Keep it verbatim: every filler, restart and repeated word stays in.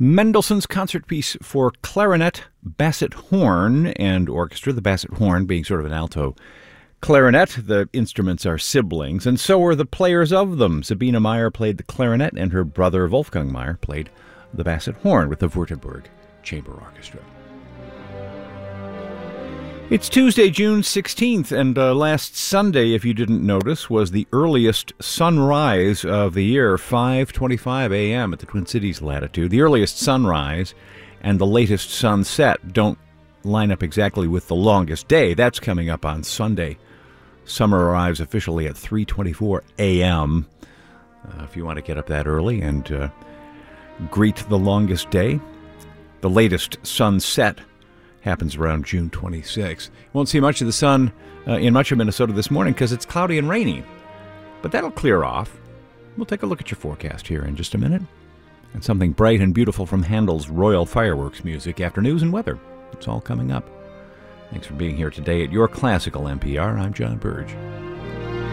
Mendelssohn's concert piece for clarinet, basset horn, and orchestra, the basset horn being sort of an alto clarinet. The instruments are siblings, and so are the players of them. Sabine Meyer played the clarinet, and her brother Wolfgang Meyer played the basset horn with the Württemberg Chamber Orchestra. It's Tuesday, June sixteenth, and uh, last Sunday, if you didn't notice, was the earliest sunrise of the year, five twenty-five a.m. at the Twin Cities latitude. The earliest sunrise and the latest sunset don't line up exactly with the longest day. That's coming up on Sunday. Summer arrives officially at three twenty-four a.m. Uh, if you want to get up that early and uh, greet the longest day. The latest sunset happens around June twenty-sixth. Won't see much of the sun uh, in much of Minnesota this morning because it's cloudy and rainy. But that'll clear off. We'll take a look at your forecast here in just a minute. And something bright and beautiful from Handel's Royal Fireworks music after news and weather. It's all coming up. Thanks for being here today at Your Classical N P R. I'm John Burge.